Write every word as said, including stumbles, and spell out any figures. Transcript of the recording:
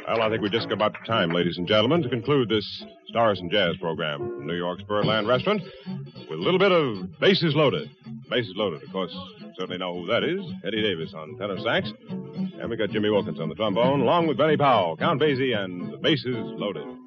Well, I think we just got about time, ladies and gentlemen, to conclude this Stars and Jazz program from New York's Birdland Restaurant with a little bit of Bases Loaded. Bases Loaded, of course, you certainly know who that is. Eddie Davis on tenor sax. And we got Jimmy Wilkins on the trombone, along with Benny Powell, Count Basie, and Bases Loaded.